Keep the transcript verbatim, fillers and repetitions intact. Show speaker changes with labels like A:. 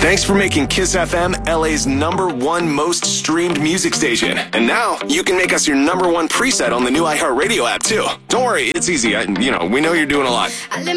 A: Thanks for making Kiss F M L A's number one most streamed music station. And now you can make us your number one preset on the new iHeartRadio app, too. Don't worry, it's easy. I, you know, we know you're doing a lot.